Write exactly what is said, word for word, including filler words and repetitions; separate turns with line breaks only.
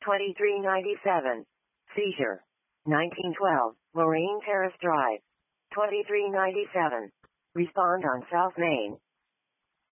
twenty-three ninety-seven. Seizure. nineteen twelve, Lorraine Terrace Drive. twenty-three ninety-seven. Respond on South Main.